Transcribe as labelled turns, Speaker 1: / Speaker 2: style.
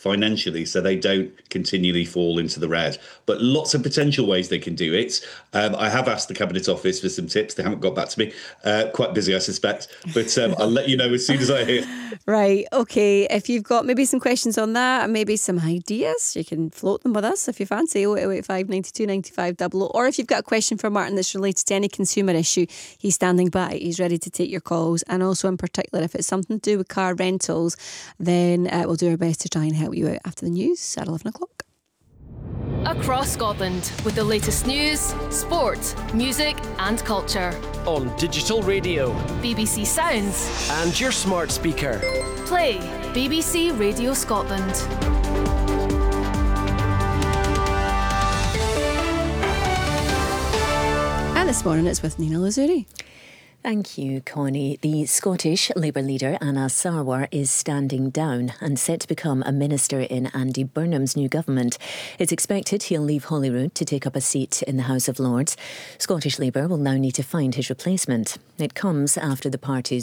Speaker 1: financially so they don't continually fall into the red. But lots of potential ways they can do it. I have asked the Cabinet Office for some tips. They haven't got back to me. Quite busy, I suspect. But I'll let you know as soon as I hear.
Speaker 2: Right, OK. If you've got maybe some questions on that and maybe some ideas, you can float them with us if you fancy. 0885 92 95 00. Or if you've got a question for Martin that's related to any consumer issue, he's standing by. He's ready to take your calls. And also in particular, if it's something to do with car rentals, then we'll do our best to try and help you out after the news at 11 o'clock.
Speaker 3: Across Scotland with the latest news, sport, music and culture.
Speaker 4: On digital radio,
Speaker 3: BBC Sounds
Speaker 4: and your smart speaker.
Speaker 3: Play BBC Radio Scotland.
Speaker 2: And this morning it's with Nina Lazuri.
Speaker 5: Thank you, Connie. The Scottish Labour leader Anna Sarwar is standing down and set to become a minister in Andy Burnham's new government. It's expected he'll leave Holyrood to take up a seat in the House of Lords. Scottish Labour will now need to find his replacement. It comes after the party's